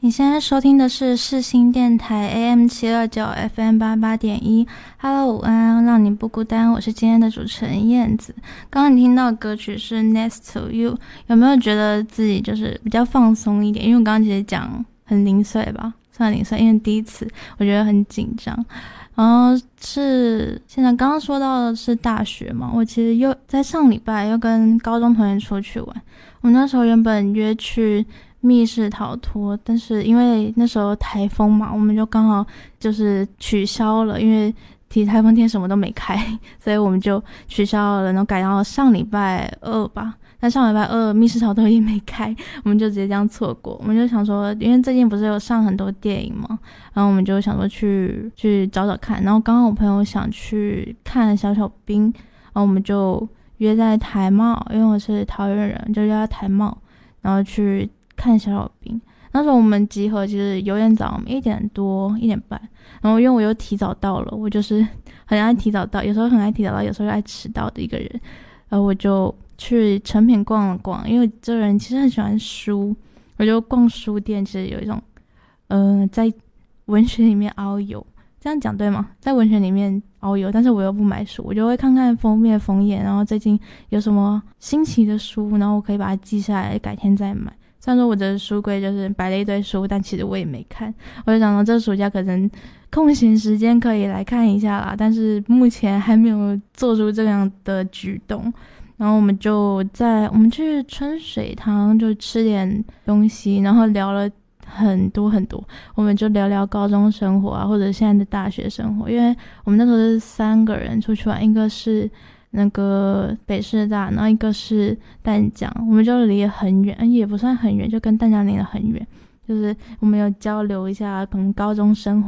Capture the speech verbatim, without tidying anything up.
你现在收听的是世新电台 A M 七二九 F M 八八点一。Hello， 午安，让你不孤单，我是今天的主持人燕子。刚刚你听到的歌曲是 Next to You， 有没有觉得自己就是比较放松一点？因为我刚刚其实讲很零碎吧，算零碎，因为第一次我觉得很紧张。然后是现在刚刚说到的是大学嘛，我其实又在上礼拜又跟高中同学出去玩。我们那时候原本约去密室逃脱，但是因为那时候台风嘛，我们就刚好就是取消了，因为提台风天什么都没开，所以我们就取消了，然后改到上礼拜二吧。但上礼拜二密室逃脱也没开，我们就直接这样错过。我们就想说，因为最近不是有上很多电影嘛，然后我们就想说去去找找看。然后刚刚我朋友想去看小小兵，然后我们就约在台茂，因为我是桃园人，就约在台茂，然后去看小小兵。那时候我们集合其实有点早，一点多一点半，然后因为我又提早到了，我就是很爱提早到，有时候很爱提早到，有时候又爱迟到的一个人。然后我就去成品逛了逛，因为这个人其实很喜欢书，我就逛书店，其实有一种呃在文学里面遨游，这样讲对吗？在文学里面遨游，但是我又不买书，我就会看看封面封页，然后最近有什么新奇的书，然后我可以把它记下来，改天再买。虽然说我的书柜就是摆了一堆书，但其实我也没看。我就想说这暑假可能空闲时间可以来看一下啦，但是目前还没有做出这样的举动。然后我们就在我们去春水堂就吃点东西，然后聊了很多很多，我们就聊聊高中生活啊，或者现在的大学生活。因为我们那时候是三个人出去玩，一个是那个北师大，然后一个是淡江，我们就离得很远，也不算很远，就跟淡江离得很远，就是我们有交流一下可能高中生活